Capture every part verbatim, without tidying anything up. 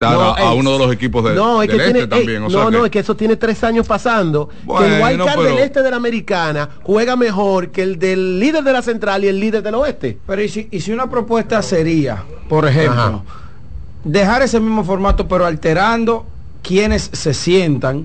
enfrentar no, a, a uno de los equipos de, no, es del que este tiene, también. eh, O sea no, que, no, es que eso tiene tres años pasando. Bueno, que el wild card pero, del este de la Americana juega mejor que el del líder de la Central y el líder del oeste. Pero y si, y si una propuesta sería, por ejemplo, Ajá. dejar ese mismo formato pero alterando quienes se sientan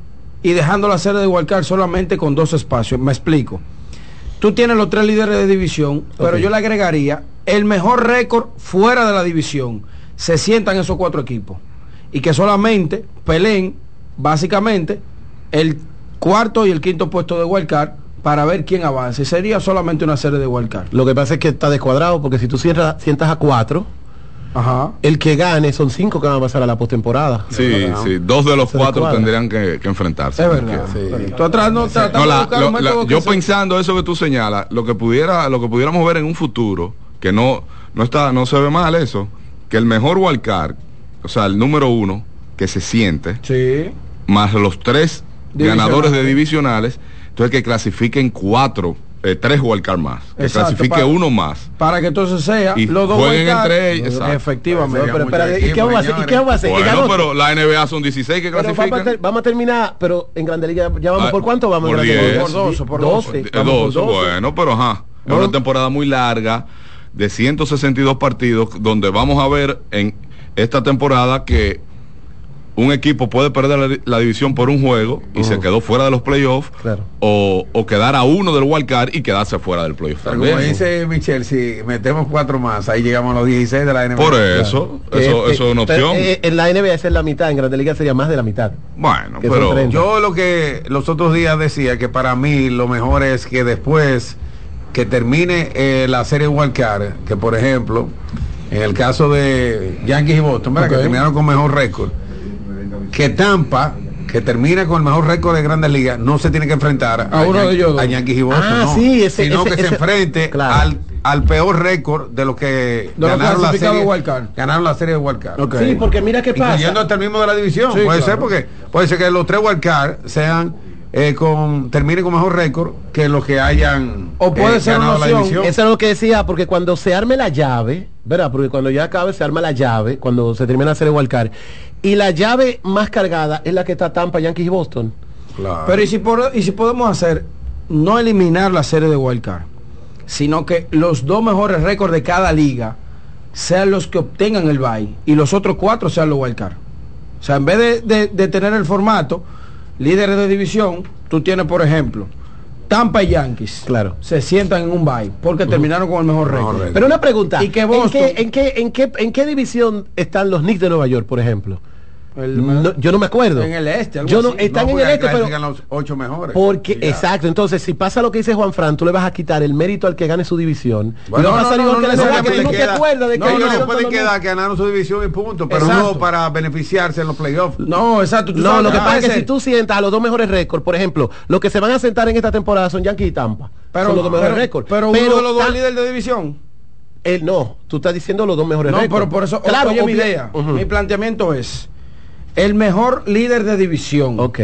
y dejando la serie de wild card solamente con dos espacios. Me explico. Tú tienes los tres líderes de división, pero okay. yo le agregaría el mejor récord fuera de la división. Se sientan esos cuatro equipos y que solamente peleen básicamente el cuarto y el quinto puesto de wild card para ver quién avanza. Y sería solamente una serie de wild card. Lo que pasa es que está descuadrado porque si tú sientas, sientas a cuatro, ajá, el que gane son cinco que van a pasar a la postemporada. sí, sí, dos de los Se cuatro descuadra. tendrían que, que enfrentarse. es verdad. Sí. Tú atrás no, tratando No, la- de buscar lo- un la- método que yo se- pensando eso que tú señalas, lo que pudiera, lo que pudiéramos ver en un futuro, que no, no está, no se ve mal eso, que el mejor wildcard, o sea, el número uno, que se siente, sí, más los tres ganadores de divisionales, entonces que clasifiquen cuatro, eh, tres wildcard más, que Exacto, clasifique para- uno más. para que entonces sea Y los dos jueguen wildcard, entre ellos, exacto. efectivamente. No, pero mucho espera, ¿y qué equipo, vamos a hacer? ¿Y qué vamos a hacer? En Bueno, agosto. pero la N B A son dieciséis que Pero vamos, a clasifican. ter- vamos a terminar, pero en Grande Liga ya vamos Ah, por cuánto vamos por en Grande diez. Liga? Por doce, por doce. Eh, Vamos por doce, bueno, pero ajá, es Bueno. una temporada muy larga de ciento sesenta y dos partidos donde vamos a ver en esta temporada que un equipo puede perder la, la división por un juego y Uh-huh. se quedó fuera de los playoffs, Claro. o, o quedar a uno del wild card y quedarse fuera del playoff Pero también. como dice Michelle, si metemos cuatro más, ahí llegamos a los dieciséis de la N B A. Por eso, Que, eso, eh, eso es una pero, opción. eh, en la N B A esa es la mitad, en Grande Liga sería más de la mitad. Bueno, que son pero treinta. Yo lo que los otros días decía que para mí lo mejor es que después que termine eh, la serie wild card, que por ejemplo, en el caso de Yankees y Boston, ¿verdad? Ok. Que terminaron con mejor récord, que Tampa, que termina con el mejor récord de Grandes Ligas, no se tiene que enfrentar A uno Yan- de ellos dos. a Yankees y Boston, Ah, no, sí, ese- sino ese- que ese- se enfrente claro. al, al peor récord de los que los ganaron la clasificados serie, wild card. ganaron la serie de wild card. Ok. Sí, porque mira qué pasa. Incluyendo hasta el mismo de la división. Sí, puede claro. ser porque puede ser que los tres wild card sean eh, con terminen con mejor récord que los que hayan O puede ser ganado una la opción. división. Eso es lo que decía, porque cuando se arme la llave, ¿verdad? Porque cuando ya acabe se arma la llave, cuando se termina de hacer el wildcard, y la llave más cargada es la que está Tampa, Yankees y Boston. Claro. Pero y si, por- y si podemos hacer, no eliminar la serie de wild card, sino que los dos mejores récords de cada liga sean los que obtengan el bye y los otros cuatro sean los wild card. O sea, en vez de, de- de tener el formato líderes de división, tú tienes, por ejemplo, Tampa y Yankees, Claro. se sientan en un bye porque terminaron con el mejor Mejor récord. récord. Pero una pregunta, Y que ¿en, Boston- qué, en, qué, en, qué, ¿en qué división están los Knicks de Nueva York, por ejemplo? El- No, yo no me acuerdo. En el este, algo Yo no, así. están No, en porque el este, pero clasifican los ocho mejores. porque, Ya. exacto, entonces si pasa lo que dice Juan Fran, tú le vas a quitar el mérito al que gane su división. Bueno, y va a pasar igual que la N B A, que tú no te queda- acuerdas de no, que ellos ganaron le pueden todos los quedar que ganaron su división y punto, pero Exacto. no para beneficiarse en los playoffs. No, exacto. tú No, sabes lo que ah, pasa es que ese- si tú sientas a los dos mejores récords, por ejemplo, los que se van a sentar en esta temporada son Yankees y Tampa. pero, son los dos mejores pero, récords. pero uno de los dos tan- líderes de división. eh, no, tú estás diciendo los dos mejores No, récords. pero por eso, claro, oye mi obvia- idea, Ujú. mi planteamiento es el mejor líder de división Ok.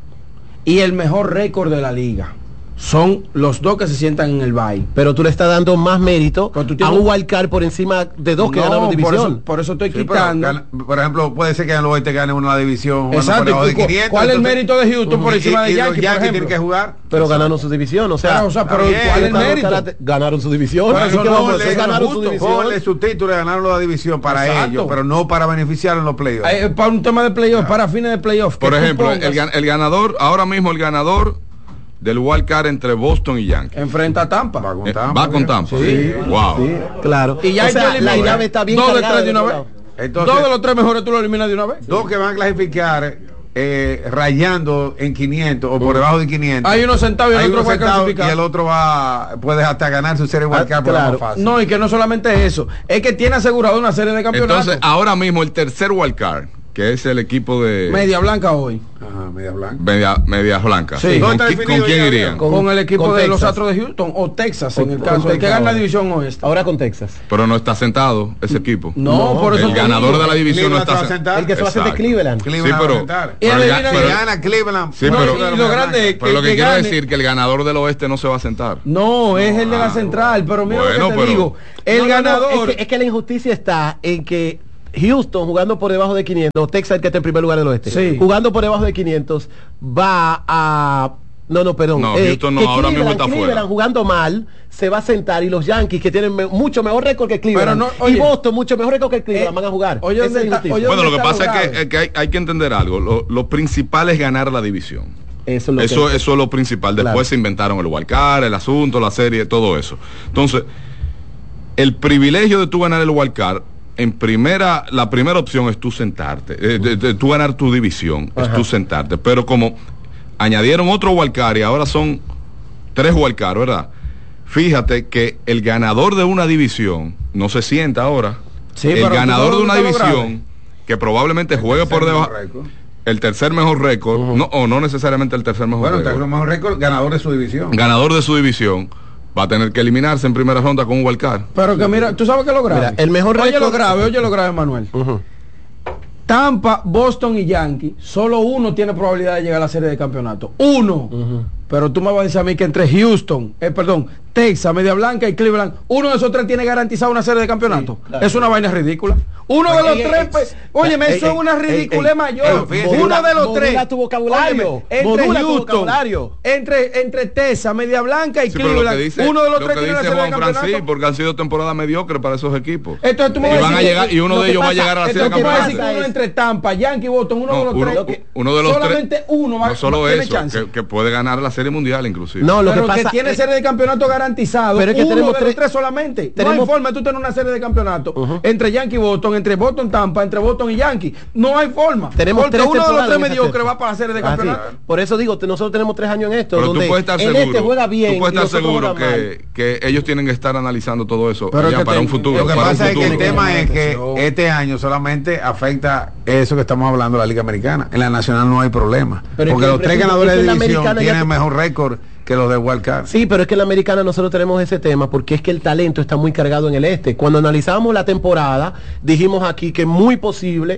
y el mejor récord de la liga. Son los dos que se sientan en el bye. Pero tú le estás dando más mérito Pero tú a tienes- un wildcard por encima de dos que No, ganaron por división. eso, por eso estoy Sí, pero quitando. gana- por ejemplo, puede ser que en el oeste gane uno la división. jugando Exacto, por debajo ¿y de cu- quinientos, cuál es el entonces- mérito de Houston por y- encima de y los Yankees, por Yankees ejemplo? tienen que jugar. Pero ganaron su división, o sea, Pero, o sea, pero bien, ¿cuál es el ganaron mérito? karate- ganaron su división. Por así eso que no, vamos a le- hacer, ganaron su Justo, división. ponle su título y ganaron la división para Exacto. ellos, pero no para beneficiar en los playoffs. Eh, para un tema de playoff, para fines de playoff. Por que tú ejemplo, pongas- el, gan- el ganador, ahora mismo el ganador del wild card entre Boston y Yankees. enfrenta a Tampa. Va con Eh, Tampa, va con bien. Tampa. Sí. Wow. Sí, claro. Y ya o hay sea, que la eliminar llave está bien dos de cargada tres de una del vez. otro lado. Entonces, Dos de los tres mejores tú lo eliminas de una vez. dos que van a clasificar eh, rayando en quinientos o por debajo de quinientos. Hay uno sentado y el Hay otro uno va a sentado clasificar. y el otro va puede hasta ganar su serie Ah, wild card por claro. más fácil. No, y que no solamente eso, es que tiene asegurado una serie de campeonatos. Entonces, ahora mismo el tercer wild card, que es el equipo de Media Blanca hoy. Ajá, media blanca. Media, Medias Blancas. Sí. ¿Con, ¿Dónde está qui- definido con quién ya, irían? Con, Con- el equipo con de los Texas. Astros de Houston o Texas en Con- el con caso. El que Texas gana la ahora. división oeste. Ahora con Texas. Pero no está sentado ese equipo. No, No, por eso el te ganador digo. de la división no Cleveland se va está a sentado. sentar. El que se va a hacer de Exacto. Cleveland. Cleveland Sí, va a pero- sentar. Y pero el elimina- ga- Si pero- gana Cleveland. Sí, No, pero- y lo grande es Pero lo que, que quiero gane- decir que el ganador del oeste no se va a sentar. No, es el de la central, pero mira Bueno, lo que te pero- digo. El No, no, no, ganador. es, que, es que la injusticia está en que Houston jugando por debajo de quinientos, Texas que está en primer lugar del oeste, sí. jugando por debajo de quinientos, va a... No, no, perdón. No, eh, Houston no, que ahora mismo está Cleveland fuera. jugando mal, se va a sentar y los Yankees que tienen me mucho mejor récord que Cleveland Pero no, oye, y Boston mucho mejor récord que Cleveland eh, van a jugar. oye, Esa ¿dónde es está- injusticia. oye, Bueno, lo que ¿dónde está pasa lo es que, grave? es que hay, hay que entender algo. Lo, lo principal es ganar la división. Eso es lo Eso, que- eso es lo principal. Después Claro. se inventaron el wildcard, el asunto, la serie, todo eso. Entonces, el privilegio de tú ganar el wildcard, en primera, la primera opción es tú sentarte, eh, de, de tú ganar tu división, Ajá. es tú sentarte. Pero como añadieron otro wildcard y ahora son tres wildcard, ¿verdad? Fíjate que el ganador de una división no se sienta ahora. Sí, el pero tú ganador sabes de una dónde está lo división grave. que probablemente juegue por debajo. El tercer mejor récord, no, o no necesariamente el tercer mejor Bueno, récord. el mejor récord, ganador de su división. Ganador de su división va a tener que eliminarse en primera ronda con un wildcard. Pero que mira, tú sabes que lo grave. Mira, el mejor Oye lo récord- grave, oye lo grave, Manuel. Ujú. Tampa, Boston y Yankees, solo uno tiene probabilidad de llegar a la serie de campeonato. Uno. Ujú. Pero tú me vas a decir a mí que entre Houston, eh, perdón, Texas, Media Blanca y Cleveland, uno de esos tres tiene garantizado una serie de campeonato. Sí, claro. Es una vaina ridícula. Uno de los Ey, tres, ey, pues, ey, óyeme, ey, eso es ey, una ey, ridiculez ey, mayor. ey, fíjate, Uno de los modula tres. tu vocabulario, Óyeme, entre modula tu Houston, vocabulario. entre, entre Texas, Media Blanca y Sí, pero lo Cleveland, que dice, uno de los lo tres que tiene una dice serie de Juan Francis, campeonato. porque han sido temporadas mediocres para esos equipos. Entonces tú me Y vas van a decir- llegar, y uno lo de que ellos va a pasa- llegar a la serie de Entonces tú me vas a campeonato. decir que uno entre Tampa, Yankee, Boston, uno No, de los uno, tres. uno de los solamente tres, uno va, no solo tiene eso, chance. que, que puede ganar la serie mundial inclusive. No, lo Pero que que, pasa tiene es- serie de campeonato garantizado. Pero es que uno tenemos de tres- los tres solamente. no hay tenemos- forma de tú tener una serie de campeonato Ujú. entre Yankee y Boston, entre Boston Tampa, entre Boston y Yankee. No hay forma. Tenemos porque tres uno de los temporadas tres en esa mediocres serie. va para la serie de Ah, campeonato. sí. Por eso digo, te- nosotros tenemos tres años en esto, Pero tú donde puedes estar el seguro, este juega bien tú puedes y estar nosotros seguro jugamos mal. que, que ellos tienen que estar analizando todo eso Pero ya que para te- un futuro. Lo que para un pasa es que el futuro. tema es que Yo- este año solamente afecta eso que estamos hablando de la Liga Americana. En la Nacional no hay problema. Pero es Porque que, los por tres ejemplo, ganadores es que de en la división Americana ya tienen te- mejor récord que los de Wildcard. Sí, pero es que en la americana nosotros tenemos ese tema porque es que el talento está muy cargado en el este. Cuando analizamos la temporada, dijimos aquí que muy posible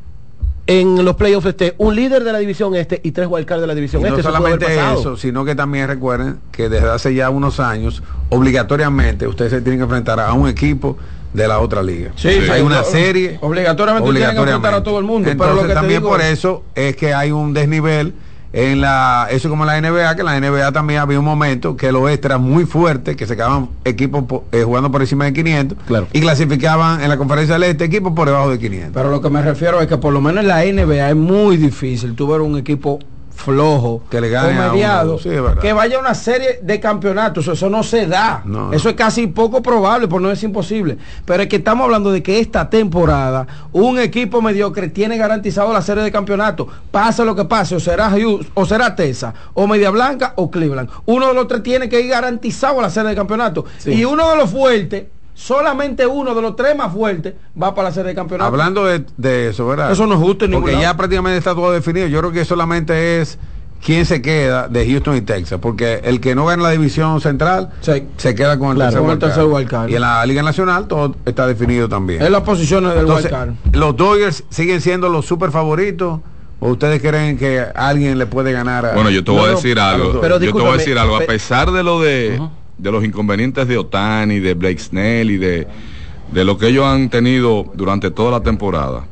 en los playoffs esté un líder de la división este y tres wildcards de la división Y no este. Eso puede haber solamente pasado. eso, sino que también recuerden que desde hace ya unos años, obligatoriamente, ustedes se tienen que enfrentar a un equipo de la otra liga. Sí, Hay sí, una no, serie. obligatoriamente tienen que enfrentar a todo el mundo. Entonces, pero lo que te también digo por es- eso es que hay un desnivel en la, eso como en la N B A, que en la N B A también había un momento que el oeste era muy fuerte, que se quedaban equipos po- eh, jugando por encima de quinientos, Claro. y clasificaban en la conferencia del este equipos por debajo de quinientos. Pero lo que me refiero es que por lo menos en la N B A es muy difícil tú ver un equipo flojo, Que le gane a mediado, uno, sí, es verdad. que vaya a una serie de campeonatos. Eso no se da. No, Eso no. es casi poco probable, por no decir imposible. Pero es que estamos hablando de que esta temporada un equipo mediocre tiene garantizado la serie de campeonatos. Pase lo que pase, o será Houston, o será Texas, o Media Blanca, o Cleveland. Uno de los tres tiene que ir garantizado a la serie de campeonatos. Sí. Y uno de los fuertes, solamente uno de los tres más fuertes, va para la serie de campeonatos. Hablando de, de eso, ¿verdad? Eso no es justo en ningún Porque lado. ya prácticamente está todo definido. Yo creo que solamente es quién se queda de Houston y Texas. Porque el que no gana la división central Sí. se queda con el Claro, tercer con el wildcard. tercer wildcard. Y en la Liga Nacional todo está definido también. Es las posiciones del Entonces, wildcard. los Dodgers siguen siendo los super favoritos. ¿O ustedes creen que alguien le puede ganar a... Bueno, yo te No, voy a no, decir a los algo. dos. pero Yo te voy a discúlpame, decir algo. A pe- pesar de lo de, Ujú. de los inconvenientes de Otani, de Blake Snell y de, de lo que ellos han tenido durante toda la temporada,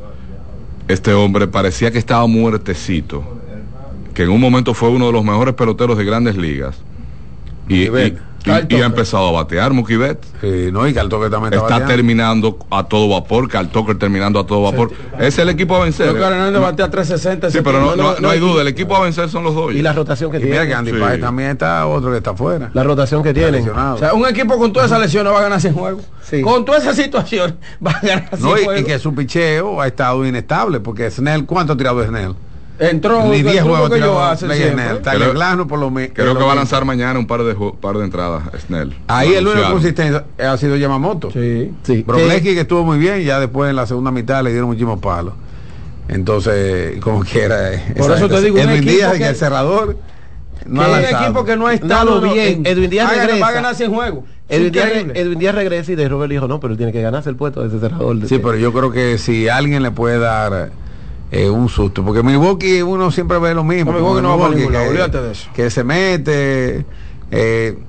este hombre parecía que estaba muertecito, que en un momento fue uno de los mejores peloteros de Grandes Ligas y, y, Mookie y- y ha empezado a batear. Mookie Betts Sí, no, y Carl Tucker también está está bateando. terminando a todo vapor, Carl Tucker terminando a todo vapor. Es el equipo a vencer. Oscar Hernández batea trescientos sesenta. Sí, ese pero no, tipo. no, no hay y- duda, el equipo a vencer son los dos. Y la rotación que Y mira que tienen. Andy Sí. Páez también está otro que está afuera. La rotación que tienen. Lesionado. O sea, un equipo con todas esas lesiones va a ganar cien juegos. Sí. Con toda esa situación va a ganar cien No, y, juegos. y que su picheo ha estado inestable, porque Snell, ¿cuánto ha tirado Snell? Entró Ni el diez truco juegos que ellos tirado hacen Blake siempre. Snell. Creo- Tyler Glasnow por lo menos. Creo que va a lanzar mañana un par de ju- par de entradas, Snell. Ahí Lo el único anunciaron. consistente ha sido Yamamoto. Sí. Sí. Brobleski, que estuvo muy bien, ya después en la segunda mitad le dieron muchísimos palos. Entonces, como quiera. eh, Por esa eso te gente- digo, un Edwin equipo Díaz, que- que el cerrador, no Que ha es un lanzado. equipo que no ha No, estado no, no, bien. Edwin Díaz va, a ganar- regresa. va a ganar cien juegos. Edwin Díaz, Increíble. Edwin Díaz regresa y de Robert dijo, no, pero él tiene que ganarse el puesto de ese cerrador. Sí, pero yo creo que si alguien le puede dar eh, un susto, porque Milwaukee uno siempre ve lo mismo. No, Milwaukee como no va para Milwaukee, ningún lado, que, olvídate de eso. que se mete, eh,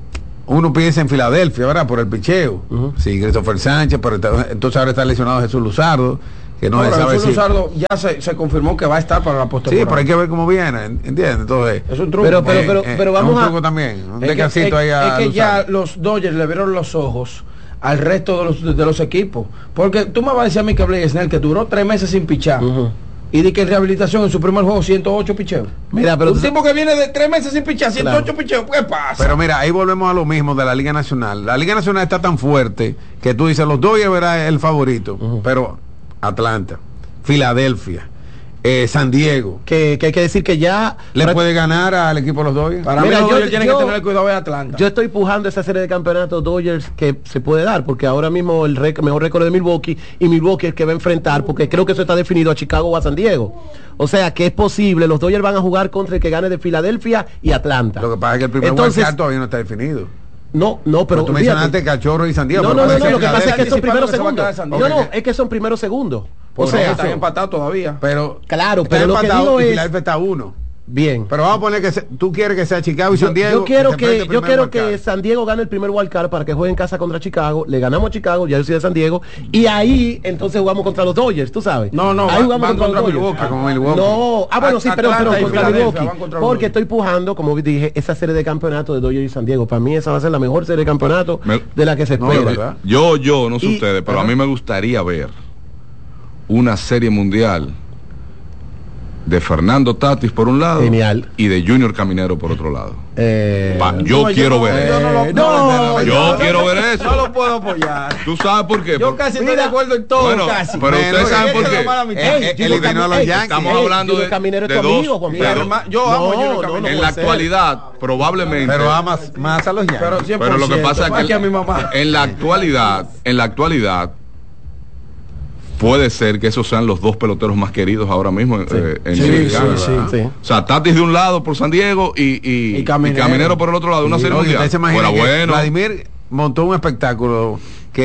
uno piensa en Filadelfia, ¿verdad? Por el picheo. Uh-huh. Sí, Christopher Sánchez, pero entonces ahora está lesionado Jesús Luzardo, que no Ahora, se sabe Jesús si... Luzardo ya se, se confirmó que va a estar para la Sí, postemporada. pero hay que ver cómo viene, ¿entiendes? Entonces, Es un truco. Pero, pero, eh, pero, eh, pero vamos es un a... truco también, un Es que, descansito es- ahí a es que ya Luzardo. los Dodgers le vieron los ojos al resto de los, de los equipos. Porque tú me vas a decir a mí que Blake Snell, que duró tres meses sin pichar, Ujú. y de que en rehabilitación en su primer juego ciento ocho picheos. Mira, pero Un tú- tipo que viene de tres meses sin pichar, ciento ocho picheos, ¿qué pasa? Pero mira, ahí volvemos a lo mismo de la Liga Nacional. La Liga Nacional está tan fuerte que tú dices, los Dodgers verá el favorito, Ujú. pero Atlanta, Filadelfia, eh, San Diego, que, que hay que decir que ya... ¿le práct- puede ganar al equipo de los Dodgers? Para Mira, mí los yo- Dodgers tienen yo- que tener cuidado de Atlanta. Yo estoy pujando esa serie de campeonatos Dodgers que se puede dar, porque ahora mismo el rec- mejor récord de Milwaukee, y Milwaukee es el que va a enfrentar, porque creo que eso está definido a Chicago o a San Diego. O sea que es posible, los Dodgers van a jugar contra el que gane de Filadelfia y Atlanta. Lo que pasa es que el primer Entonces, wildcard todavía no está definido. No, no, pero Pero tú fíjate. mencionaste Cachorro y San Diego. No, pero no, no, puede no, ser lo que pasa es que son anticipando primeros que se va a segundos. quedar San No, Diego. no, Ok. es que son primeros segundos. O O sea, sea, están empatados todavía. Pero Claro, está pero lo que empatado digo y es- Filadelfia está a uno. bien. Pero vamos a poner que se- tú quieres que sea Chicago y Yo, San Diego. yo quiero se que enfrenten yo primer quiero wildcard. que San Diego gane el primer wildcard para que juegue en casa contra Chicago. Le ganamos a Chicago, ya yo soy de San Diego, y ahí entonces jugamos contra los Dodgers, tú sabes. No, no, ahí van- jugamos van contra, contra los Dodgers. Milwaukee. Ah, como Milwaukee. No, ah bueno, sí, pero, Atlanta pero y contra Filadelfia Milwaukee, van contra los porque Dodgers. estoy pujando, como dije, esa serie de campeonatos de Dodgers y San Diego. Para mí esa va a ser la mejor serie de campeonatos Me- de la que se No, espera. de verdad. Yo, yo, no sé Y- ustedes, pero ajá. a mí me gustaría ver una serie mundial de Fernando Tatis por un lado Genial. y de Junior Caminero por otro lado. Eh, Pa- yo No, quiero no, ver yo eso. no lo- Eh, no, no, yo no, quiero ver no eso. lo puedo apoyar. ¿Tú sabes por qué? Yo Por- casi estoy Mira, de acuerdo en todo, bueno, casi. pero Menos ustedes saben es por que qué. lo mala mitad. Eh, Ey, eh, Junior eliminó a los Cam- ey, Yankees. Estamos ey, hablando Junior de- Caminero de es tu dos- amigo, Juan de Pablo. dos- Herma- yo amo a Junior no, no, Caminero. no en puede la ser. actualidad, probablemente. Pero amas más a los Yankees. Pero cien por Pero lo que ciento, pasa es más que, a mi mamá. en la actualidad, en la actualidad, puede ser que esos sean los dos peloteros más queridos ahora mismo eh, en Sí, Liga sí, Americana, sí, ¿verdad? sí. O sea, Tatis de un lado por San Diego y, y, Y Caminero. y Caminero por el otro lado, una Sí, serie no, y mundial. usted se imagina Fuera que bueno. Vladimir montó un espectáculo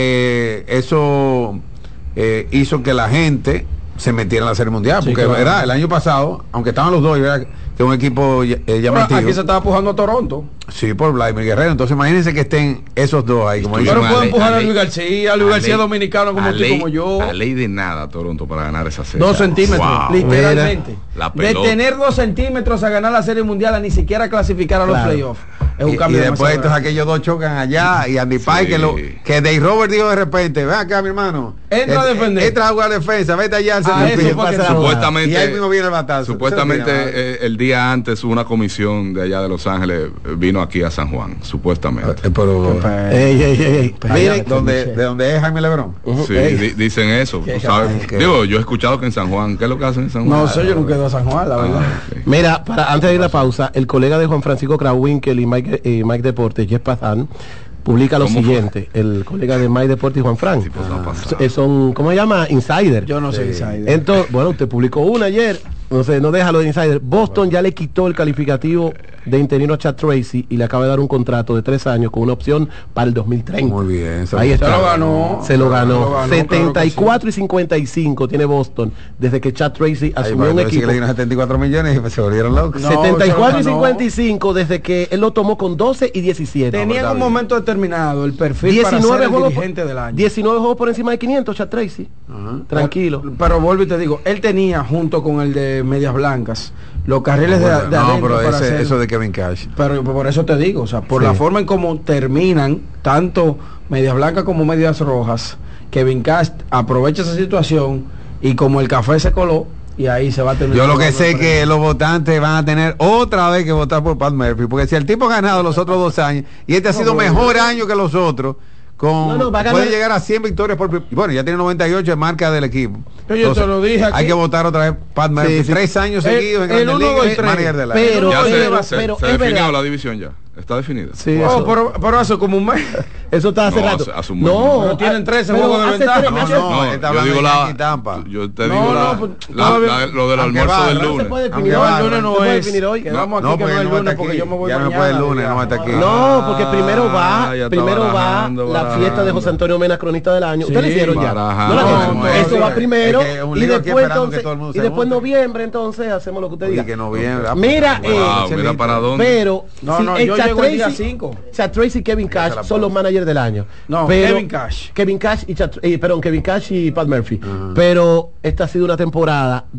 que eso eh, hizo que la gente se metiera en la serie mundial. Sí, Porque, claro. ¿verdad? El año pasado, aunque estaban los dos, ¿verdad? Que es un equipo eh, Pero llamativo. aquí se estaba pujando a Toronto. Sí, por Vladimir Guerrero. Entonces, imagínense que estén esos dos ahí. Como Estoy Pero Yo pueden me- empujar a a Luis ley- García, Luis a García ley- dominicano como a un tipo ley- como yo. A ley de nada Toronto para ganar esa serie. Dos centímetros, Wow. literalmente. Mira, la de pelota. tener dos centímetros a ganar la serie mundial a ni siquiera clasificar a los Claro. playoffs. Es Y, un y cambio después demasiado entonces grande. aquellos dos chocan allá y Andy Sí. Pai que lo que Dave Robert dijo de repente, ven acá mi hermano, Entra a Eh, defender. entra a jugar defensa, vete allá al Ah, center eso field. fue que- Supuestamente, y ahí mismo viene el batazo. supuestamente Eso tiene- eh, el día antes una comisión de allá de Los Ángeles eh, vino aquí a San Juan, supuestamente. Eh, pero Ey, ey, ey, ey. allá Miren, donde, de donde es Jaime Lebrón. ujú, Sí, ey. di- dicen eso, tú sabes. ay, qué- Digo, yo he escuchado que en San Juan, ¿qué es lo que hacen en San Juan? No sé, yo nunca he ido a San Juan, la verdad. Ah, ok. Mira, para, antes de ir a la pausa, el colega de Juan Francisco Krawinkel y Mike, eh, Mike Deportes, Jeff Pazán, publica lo ¿Cómo fue? siguiente. El colega de Mike Deportes y Juan Frank. Sí, pues, no ha pasado. Eh, son, ¿cómo se llama? Insider. Yo no sé Sí. insider. Entonces, bueno, usted publicó una ayer, no sé, no déjalo de Insider. Boston ya le quitó el calificativo de interino a Chad Tracy y le acaba de dar un contrato de tres años con una opción para el dos mil treinta. Muy bien. eso- Ahí está. Se lo ganó. Se lo ganó. Se lo ganó, setenta y cuatro claro y cincuenta y cinco tiene Boston desde que Chad Tracy Ahí asumió va, un pero sí que equipo. le dieron setenta y cuatro millones y se volvieron locos. No, setenta y cuatro y se lo ganó. cincuenta y cinco desde que él lo tomó con doce y diecisiete. Tenía en un bien. momento determinado el perfil para ser diecinueve el juegos, dirigente del año. diecinueve juegos por encima de quinientos, Chad Tracy. Ajá. Tranquilo. Pero, pero vuelvo y te digo, él tenía junto con el de Medias Blancas los carriles de, Bueno, de no, adentro pero para ese- hacer- eso de Kevin Cash. Pero por eso te digo, o sea, por Sí. la forma en cómo terminan tanto Medias Blancas como Medias Rojas, Kevin Cash aprovecha esa situación y como el café se coló y ahí se va a terminar. Yo lo que jugando sé el es que premio. los votantes van a tener otra vez que votar por Pat Murphy, porque si el tipo ha ganado los otros dos años y este ha sido No, mejor año que los otros, con No, no, va a puede ganar- llegar a cien victorias por pri- bueno, ya tiene noventa y ocho de marca del equipo. Pero yo te lo dije aquí. Hay que votar otra vez Pat Murphy, Sí, sí. tres años El- seguidos en el Grandes uno, Ligas, dos y es tres. manager del año. Pero, Ya se- pero, se, pero, se es definió verdad. la división ya. Está definida. Sí, Oh, eso, pero, pero hace como un mes. eso está hace No, rato. hace- hace un no, mes. Pero tienen trece pero juegos de hace ventaja. tres No, meses- no, No, está yo hablando digo de la, Yankee Tampa. yo te No, digo no, la, pues, la- todavía- la- lo del aunque almuerzo va, del no se lunes. puede Aunque definir va, hoy, el lunes no no se puede es. definir hoy. Quedamos No, aquí que porque no es él el no lunes está porque aquí. yo me voy Ya no mañana. puede el lunes, no está aquí. No, porque primero va, Ah, ya está primero va barajando, la barajando. fiesta de José Antonio Mena, cronista del año. Sí, Ustedes la hicieron ya. barajando. No la No, hicieron. no, Eso no, va es primero que es un y lío aquí después esperando entonces que todo el mundo y se después monte. noviembre entonces hacemos lo que usted Oye, diga. que noviembre. ah, Mira, pues, eh, Wow, mira para dónde. Pero No, si no, el yo Chad Chad llegó el día Tracy, cinco. Chad Tracy y Kevin Cash son los managers del año. No, pero, Kevin Cash. Kevin Cash y Chad, eh, perdón, Kevin Cash y Pat Murphy. Uh-huh. Pero esta ha sido una temporada